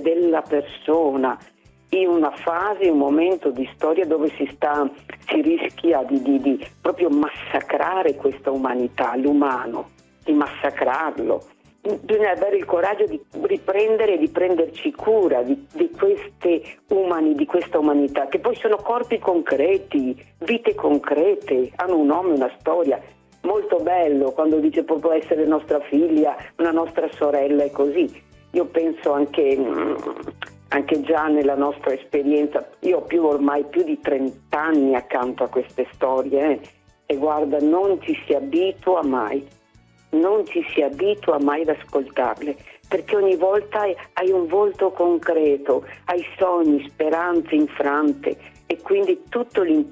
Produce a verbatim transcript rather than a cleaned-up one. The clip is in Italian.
della persona in una fase, un momento di storia dove si sta, si rischia di, di, di proprio massacrare questa umanità, l'umano, di massacrarlo. Bisogna avere il coraggio di riprendere e di prenderci cura di, di queste umani, di questa umanità, che poi sono corpi concreti, vite concrete, hanno un nome, una storia. Molto bello quando dice può essere nostra figlia, una nostra sorella e così. Io penso anche, anche già nella nostra esperienza, io ho più ormai più di trenta anni accanto a queste storie eh, e guarda, non ci si abitua mai. Non ci si abitua mai ad ascoltarle, perché ogni volta hai un volto concreto, hai sogni, speranze infrante e quindi tutto